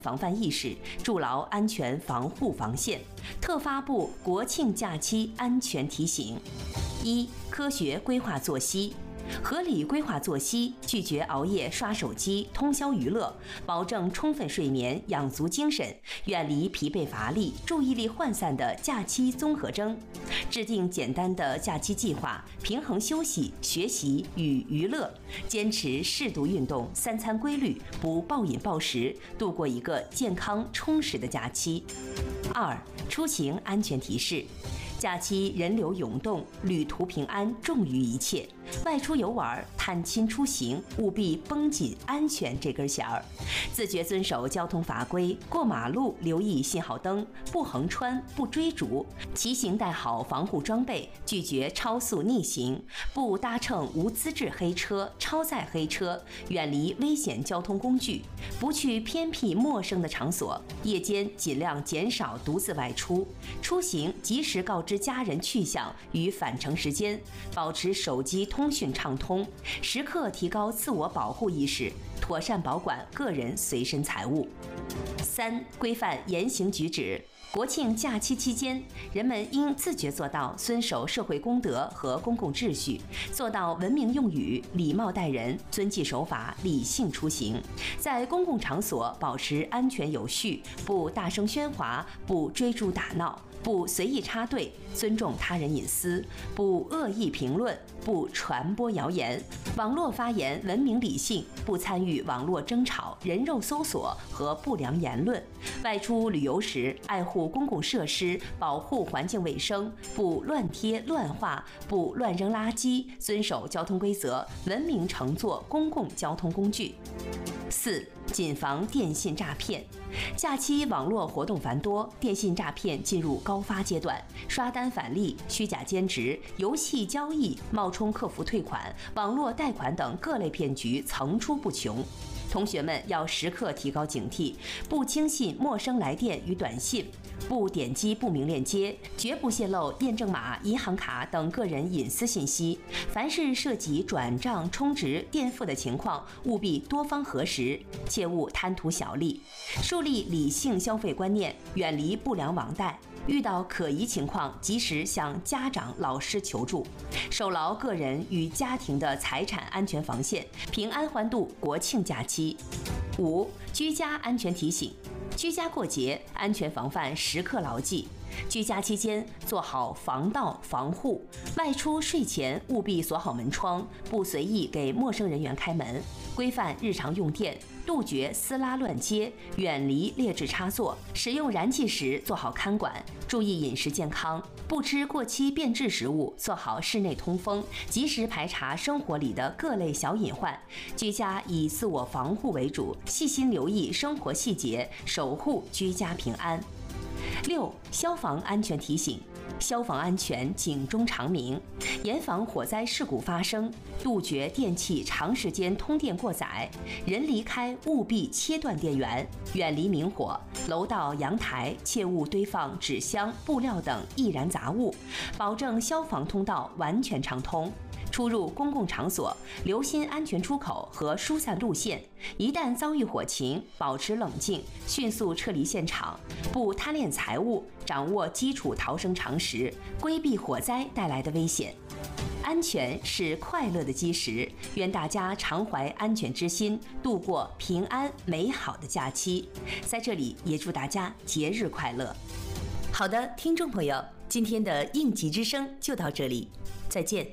防范意识，筑牢安全防护防线。特发布国庆假期安全提醒：一、科学规划作息。合理规划作息，拒绝熬夜刷手机、通宵娱乐，保证充分睡眠，养足精神，远离疲惫乏力、注意力涣散的假期综合征。制定简单的假期计划，平衡休息、学习与娱乐，坚持适度运动、3餐规律，不暴饮暴食，度过一个健康充实的假期。二、出行安全提示。假期人流涌动，旅途平安重于一切。外出游玩、探亲出行，务必绷紧安全这根弦儿，自觉遵守交通法规，过马路留意信号灯，不横穿，不追逐，骑行带好防护装备，拒绝超速逆行，不搭乘无资质黑车、超载黑车，远离危险交通工具，不去偏僻陌生的场所，夜间尽量减少独自外出，出行及时告知家人去向与返程时间，保持手机通讯畅通，时刻提高自我保护意识，妥善保管个人随身财物。三、规范言行举止。国庆假期期间，人们应自觉做到遵守社会公德和公共秩序，做到文明用语、礼貌待人、遵纪守法、理性出行。在公共场所保持安全有序，不大声喧哗，不追逐打闹，不随意插队，尊重他人隐私，不恶意评论，不传播谣言。网络发言文明理性，不参与网络争吵、人肉搜索和不良言论。外出旅游时，爱护公共设施，保护环境卫生，不乱贴乱画，不乱扔垃圾，遵守交通规则，文明乘坐公共交通工具。四、谨防电信诈骗。假期网络活动繁多，电信诈骗进入高发阶段，刷单返利、虚假兼职、游戏交易、冒充客服退款、网络贷款等各类骗局层出不穷。同学们要时刻提高警惕，不轻信陌生来电与短信，不点击不明链接，绝不泄露验证码、银行卡等个人隐私信息。凡是涉及转账、充值、垫付的情况，务必多方核实，切勿贪图小利。树立理性消费观念，远离不良网贷。遇到可疑情况，及时向家长、老师求助，守牢个人与家庭的财产安全防线，平安欢度国庆假期。五、居家安全提醒。居家过节，安全防范时刻牢记。居家期间做好防盗防护，外出睡前务必锁好门窗，不随意给陌生人员开门，规范日常用电，杜绝撕拉乱接，远离劣质插座，使用燃气时做好看管，注意饮食健康，不吃过期变质食物，做好室内通风，及时排查生活里的各类小隐患。居家以自我防护为主，细心留意生活细节，守护居家平安。六、消防安全提醒。消防安全警钟长鸣，严防火灾事故发生，杜绝电器长时间通电过载，人离开务必切断电源，远离明火，楼道、阳台切勿堆放纸箱、布料等易燃杂物，保证消防通道完全畅通。出入公共场所，留心安全出口和疏散路线。一旦遭遇火情，保持冷静，迅速撤离现场，不贪恋财物，掌握基础逃生常识，规避火灾带来的危险。安全是快乐的基石，愿大家常怀安全之心，度过平安美好的假期。在这里也祝大家节日快乐。好的，听众朋友，今天的应急之声就到这里，再见。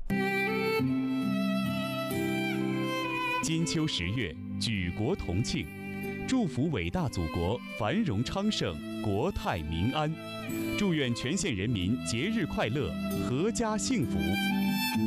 金秋10月，举国同庆，祝福伟大祖国繁荣昌盛，国泰民安，祝愿全县人民节日快乐，阖家幸福。